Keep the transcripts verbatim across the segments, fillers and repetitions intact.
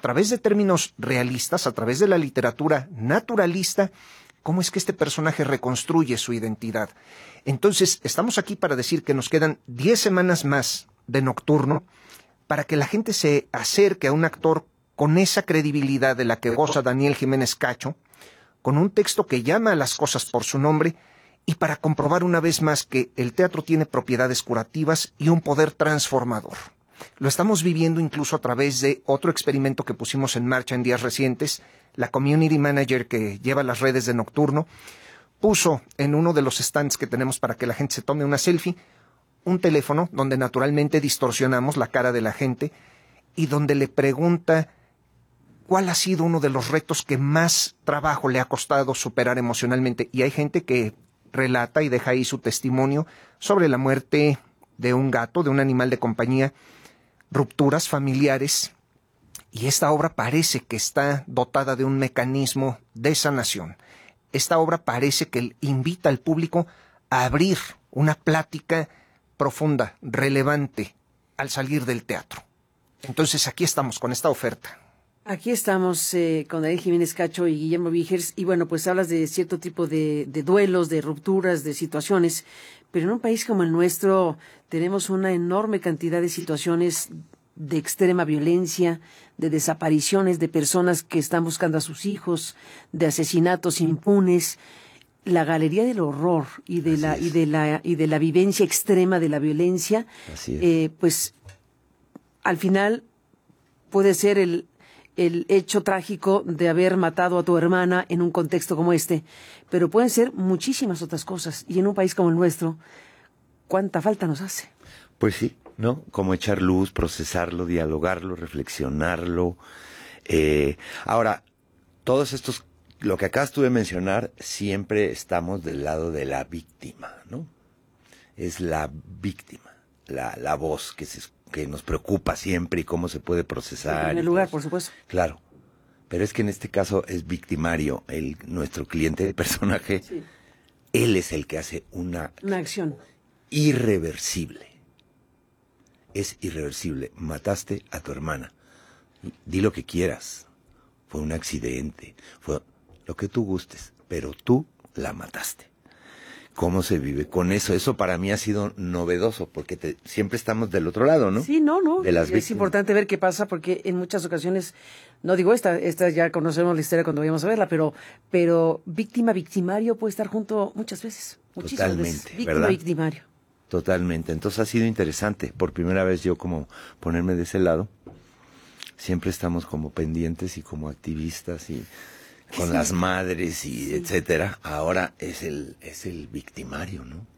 través de términos realistas, a través de la literatura naturalista, cómo es que este personaje reconstruye su identidad. Entonces, estamos aquí para decir que nos quedan diez semanas más de Nocturno para que la gente se acerque a un actor con esa credibilidad de la que goza Daniel Jiménez Cacho, con un texto que llama a las cosas por su nombre, y para comprobar una vez más que el teatro tiene propiedades curativas y un poder transformador. Lo estamos viviendo incluso a través de otro experimento que pusimos en marcha en días recientes. La community manager que lleva las redes de Nocturno puso en uno de los stands que tenemos para que la gente se tome una selfie un teléfono donde naturalmente distorsionamos la cara de la gente y donde le pregunta cuál ha sido uno de los retos que más trabajo le ha costado superar emocionalmente. Y hay gente que relata y deja ahí su testimonio sobre la muerte de un gato, de un animal de compañía, rupturas familiares, y esta obra parece que está dotada de un mecanismo de sanación. Esta obra parece que invita al público a abrir una plática profunda, relevante, al salir del teatro. Entonces aquí estamos con esta oferta. Aquí estamos eh, con Daniel Jiménez Cacho y Guillermo Vígers, y bueno, pues hablas de cierto tipo de, de duelos, de rupturas, de situaciones, pero en un país como el nuestro tenemos una enorme cantidad de situaciones de extrema violencia, de desapariciones de personas que están buscando a sus hijos, de asesinatos impunes, la galería del horror y de Así la es. y de la y de la vivencia extrema de la violencia. Así es. Eh, pues al final puede ser el el hecho trágico de haber matado a tu hermana en un contexto como este, pero pueden ser muchísimas otras cosas, y en un país como el nuestro, ¿cuánta falta nos hace? Pues sí, ¿no? Como echar luz, procesarlo, dialogarlo, reflexionarlo. Eh, ahora, todos estos, lo que acabas tú de mencionar, siempre estamos del lado de la víctima, ¿no? Es la víctima, la, la voz que se que nos preocupa siempre y cómo se puede procesar. En primer lugar, por supuesto. Claro, pero es que en este caso es victimario, el nuestro cliente, el personaje, sí. Él es el que hace una... Una acción. Irreversible. Es irreversible. Mataste a tu hermana. Di lo que quieras. Fue un accidente, fue lo que tú gustes, pero tú la mataste. ¿Cómo se vive con eso? Eso para mí ha sido novedoso, porque te, siempre estamos del otro lado, ¿no? Sí, no, no. De las es víctimas. Importante ver qué pasa, porque en muchas ocasiones, no digo esta, esta ya conocemos la historia cuando vayamos a verla, pero, pero víctima, victimario puede estar junto muchas veces. Muchísimas Totalmente, veces. Víctima, ¿verdad? victimario. Totalmente. Entonces ha sido interesante. Por primera vez yo como ponerme de ese lado. Siempre estamos como pendientes y como activistas y con sí. las madres y sí. etcétera. Ahora es el es el victimario, ¿no?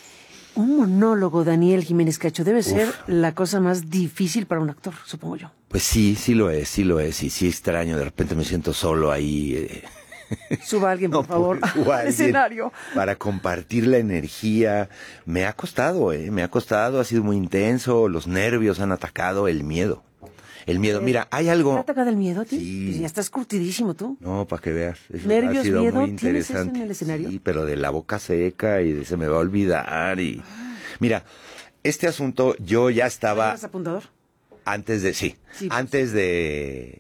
Un monólogo, Daniel Jiménez Cacho, debe Uf. ser la cosa más difícil para un actor, supongo yo. Pues sí, sí lo es, sí lo es. Y sí extraño, de repente me siento solo ahí. Eh. Suba a alguien, por no, favor, al escenario. Para compartir la energía. Me ha costado, ¿eh? Me ha costado, ha sido muy intenso. Los nervios han atacado, el miedo. El miedo, mira, hay algo... ¿Te ha atacado el miedo a ti? Sí. Pues ya estás curtidísimo tú. No, para que veas. Eso Nervios, ha sido miedo, muy interesante. ¿tienes eso en el escenario? Sí, pero de la boca seca y de se me va a olvidar y... Mira, este asunto yo ya estaba... ¿Eres apuntador? Antes de, sí, sí pues. antes de,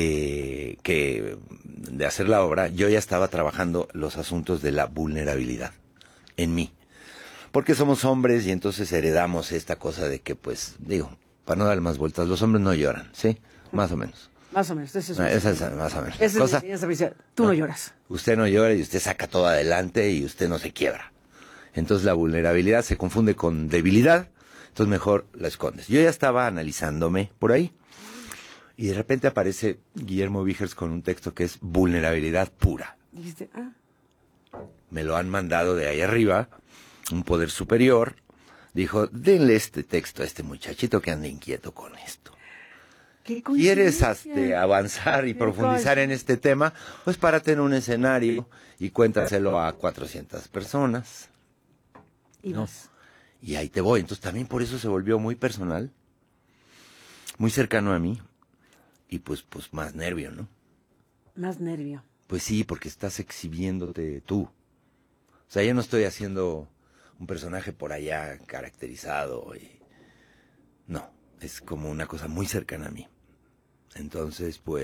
de que, de hacer la obra, yo ya estaba trabajando los asuntos de la vulnerabilidad en mí. Porque somos hombres y entonces heredamos esta cosa de que, pues, digo, para no dar más vueltas, los hombres no lloran, ¿sí? Más o menos. Más o menos, eso es. No, esa es más o menos. Esa cosa, es la Tú no, no lloras. Usted no llora y usted saca todo adelante y usted no se quiebra. Entonces la vulnerabilidad se confunde con debilidad. Entonces mejor la escondes. Yo ya estaba analizándome por ahí. Y de repente aparece Guillermo Vígers con un texto que es vulnerabilidad pura. Dijiste, ah. Me lo han mandado de ahí arriba, un poder superior. Dijo, denle este texto a este muchachito que anda inquieto con esto. ¿Qué ¿Quieres hasta avanzar y profundizar en este tema? Pues párate en un escenario y cuéntaselo a cuatrocientas personas. Y ¿no? vas. Y ahí te voy. Entonces también por eso se volvió muy personal, muy cercano a mí, y pues, pues más nervio, ¿no? Más nervio. Pues sí, porque estás exhibiéndote tú. O sea, yo no estoy haciendo un personaje por allá caracterizado. Y... No, es como una cosa muy cercana a mí. Entonces, pues...